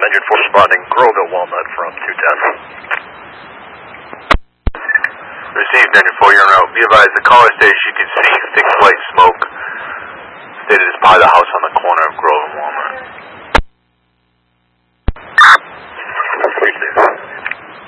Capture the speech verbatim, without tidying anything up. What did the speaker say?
engine four responding, Groville Walnut from two ten. Received, engine four, you're en route. Be advised, the caller station you can see thick white smoke. Stated as part of the house on the corner of Grove